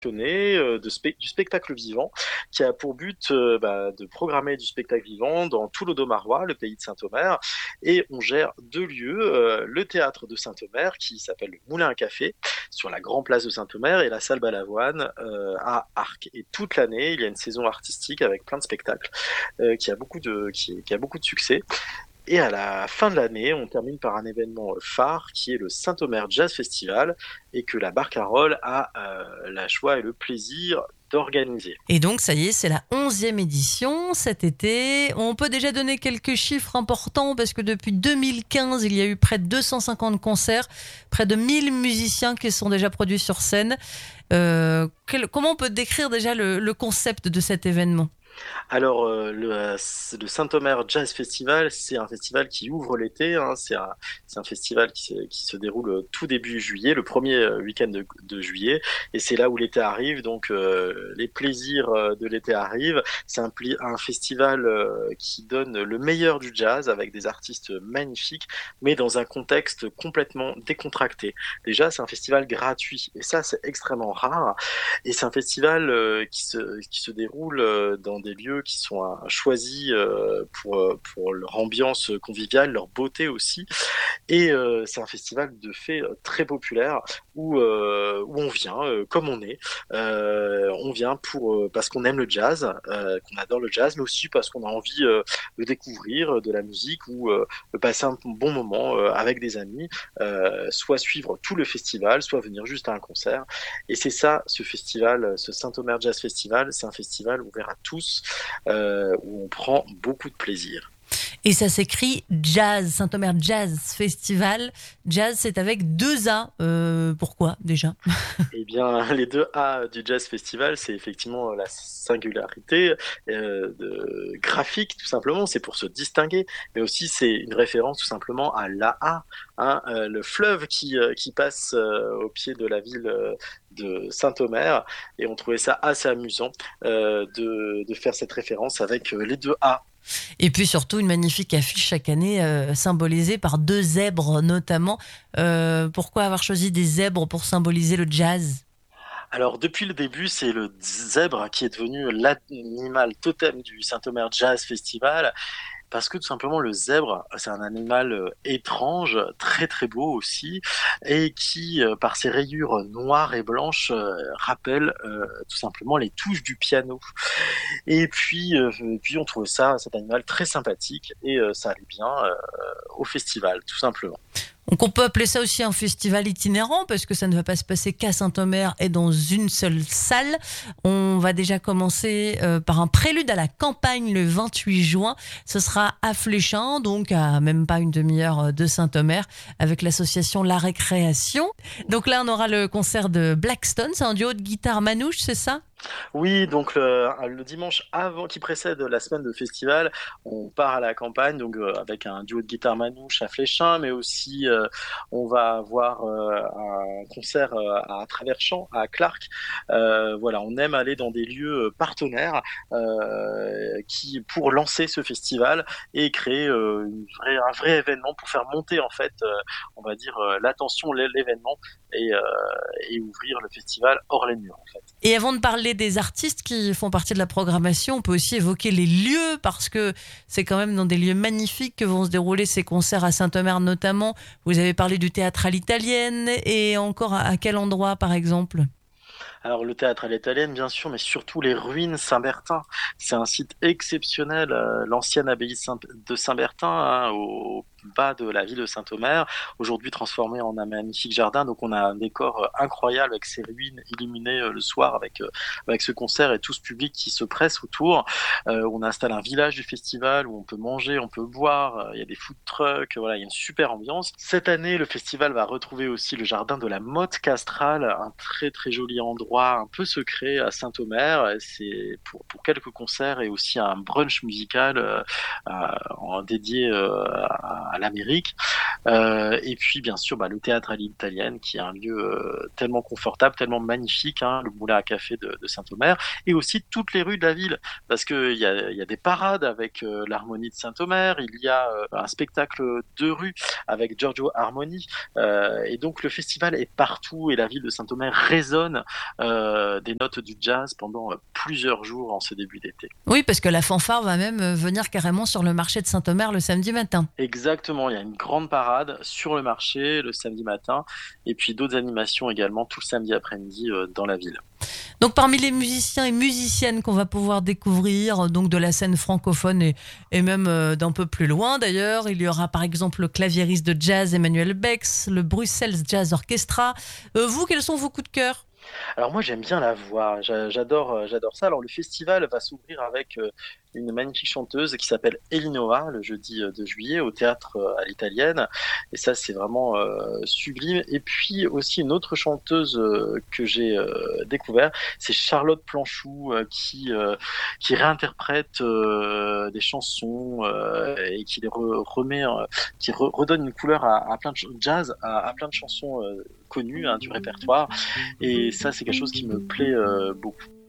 du spectacle vivant qui a pour but de programmer du spectacle vivant dans tout l'Audomarois, le pays de Saint-Omer. Et on gère deux lieux, le théâtre de Saint-Omer qui s'appelle le Moulin à Café sur la grande place de Saint-Omer et la salle Balavoine à Arques. Et toute l'année, il y a une saison artistique avec plein de spectacles qui a beaucoup de succès. Et à la fin de l'année, on termine par un événement phare qui est le Saint-Omer Jazz Festival et que la Barcarolle a la joie et le plaisir d'organiser. Et donc, ça y est, c'est la 11e édition cet été. On peut déjà donner quelques chiffres importants parce que depuis 2015, il y a eu près de 250 concerts, près de 1000 musiciens qui sont déjà produits sur scène. Comment on peut décrire déjà le concept de cet événement ? Alors, le Saint-Omer Jazz Festival, c'est un festival qui ouvre l'été. C'est un festival qui se déroule tout début juillet, le premier week-end de juillet. Et c'est là où l'été arrive. Donc, les plaisirs de l'été arrivent. C'est un festival qui donne le meilleur du jazz avec des artistes magnifiques, mais dans un contexte complètement décontracté. Déjà, c'est un festival gratuit. Et ça, c'est extrêmement rare. Et c'est un festival qui se déroule dans des lieux qui sont choisis pour leur ambiance conviviale, leur beauté aussi. Et c'est un festival de fait très populaire où on vient comme on est. On vient parce qu'on aime le jazz, qu'on adore le jazz, mais aussi parce qu'on a envie de découvrir de la musique ou de passer un bon moment avec des amis, soit suivre tout le festival, soit venir juste à un concert. Et c'est ça, ce festival, ce Saint-Omer Jazz Festival, c'est un festival ouvert à tous, où on prend beaucoup de plaisir. Et ça s'écrit Jazz, Saint-Omer Jazz Festival. Jazz, c'est avec 2 A. Pourquoi déjà ? Eh bien, les 2 A du Jazz Festival, c'est effectivement la singularité graphique, tout simplement. C'est pour se distinguer, mais aussi c'est une référence tout simplement à l'Aa, le fleuve qui passe au pied de la ville de Saint-Omer. Et on trouvait ça assez amusant de faire cette référence avec les 2 A. Et puis surtout une magnifique affiche chaque année symbolisée par 2 zèbres notamment. Pourquoi avoir choisi des zèbres pour symboliser le jazz ? Alors depuis le début, c'est le zèbre qui est devenu l'animal totem du Saint-Omer Jazz Festival. Parce que tout simplement le zèbre, c'est un animal étrange, très très beau aussi, et qui, par ses rayures noires et blanches, rappelle tout simplement les touches du piano. Et puis on trouve cet animal très sympathique, et ça allait bien au festival, tout simplement. Donc on peut appeler ça aussi un festival itinérant parce que ça ne va pas se passer qu'à Saint-Omer et dans une seule salle. On va déjà commencer par un prélude à la campagne le 28 juin. Ce sera à Fléchin, donc à même pas une demi-heure de Saint-Omer avec l'association La Récréation. Donc là on aura le concert de Blackstone, c'est un duo de guitare manouche, c'est ça ? Oui, donc le dimanche avant, qui précède la semaine de festival, on part à la campagne, donc avec un duo de guitare manouche à Fléchin, mais aussi on va avoir un concert à Traverchamp, à Clark. Voilà, on aime aller dans des lieux partenaires pour lancer ce festival et créer un vrai événement pour faire monter en fait, on va dire l'attention, l'événement et ouvrir le festival hors les murs en fait. Et avant de parler des artistes qui font partie de la programmation, on peut aussi évoquer les lieux parce que c'est quand même dans des lieux magnifiques que vont se dérouler ces concerts à Saint-Omer notamment. Vous avez parlé du théâtre à l'italienne et encore à quel endroit par exemple ? Alors le théâtre à l'italienne bien sûr, mais surtout les ruines Saint-Bertin. C'est un site exceptionnel, l'ancienne abbaye de Saint-Bertin, au bas de la ville de Saint-Omer, aujourd'hui transformé en un magnifique jardin. Donc on a un décor incroyable avec ces ruines illuminées le soir avec ce concert et tout ce public qui se presse autour. On installe un village du festival où on peut manger, on peut boire, il y a des food trucks, voilà, il y a une super ambiance. Cette année, le festival va retrouver aussi le jardin de la Motte Castrale, un très très joli endroit un peu secret à Saint-Omer. C'est pour quelques concerts et aussi un brunch musical dédié à l'Amérique. Et puis bien sûr, le théâtre à l'italienne, qui est un lieu tellement confortable, tellement magnifique, hein, le moulin à café de Saint-Omer, et aussi toutes les rues de la ville, parce qu'il y a des parades avec l'harmonie de Saint-Omer, il y a un spectacle de rue avec Giorgio Armoni, et donc le festival est partout et la ville de Saint-Omer résonne des notes du jazz pendant plusieurs jours en ce début d'été. Oui, parce que la fanfare va même venir carrément sur le marché de Saint-Omer le samedi matin. Exactement, il y a une grande parade sur le marché le samedi matin et puis d'autres animations également tout le samedi après-midi dans la ville. Donc parmi les musiciens et musiciennes qu'on va pouvoir découvrir donc de la scène francophone et même d'un peu plus loin d'ailleurs, il y aura par exemple le claviériste de jazz Emmanuel Bex, le Bruxelles Jazz Orchestra. Vous, quels sont vos coups de cœur? Alors moi j'aime bien la voix, j'adore ça. Alors le festival va s'ouvrir avec une magnifique chanteuse qui s'appelle Elinoa le jeudi 2 juillet au théâtre à l'italienne et ça c'est vraiment sublime. Et puis aussi une autre chanteuse que j'ai découvert, c'est Charlotte Planchou qui réinterprète des chansons et qui les remet, redonne une couleur à plein de jazz, à plein de chansons connues hein, du répertoire. Et ça, c'est quelque chose qui me plaît beaucoup.